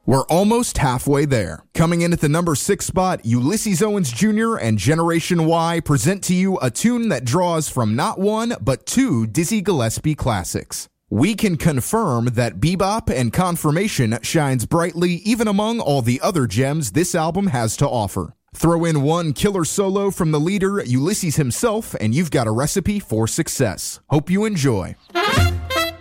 We're almost halfway there. Coming in at the number 6 spot, Ulysses Owens Jr. and Generation Y present to you a tune that draws from not one, but 2 Dizzy Gillespie classics. We can confirm that Bebop and Confirmation shines brightly even among all the other gems this album has to offer. Throw in one killer solo from the leader, Ulysses himself, and you've got a recipe for success. Hope you enjoy.